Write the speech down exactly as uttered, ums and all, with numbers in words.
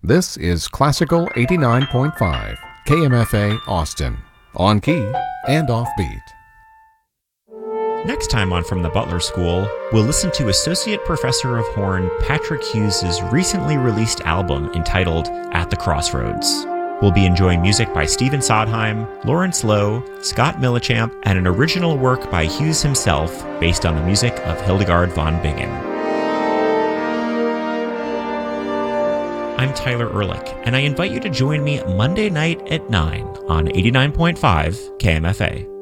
This is Classical eighty-nine point five, K M F A Austin, on key and offbeat. Next time on From the Butler School, we'll listen to Associate Professor of Horn Patrick Hughes' recently released album entitled At the Crossroads. We'll be enjoying music by Stephen Sondheim, Lawrence Lowe, Scott Millichamp, and an original work by Hughes himself based on the music of Hildegard von Bingen. I'm Tyler Ehrlich, and I invite you to join me Monday night at nine on eighty-nine point five K M F A.